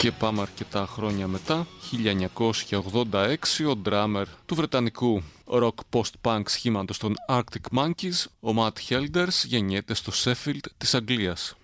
Και πάμε αρκετά χρόνια μετά, 1986, ο ντράμερ του βρετανικού rock post-punk σχήματος των Arctic Monkeys, ο Matt Helders, γεννιέται στο Sheffield της Αγγλίας.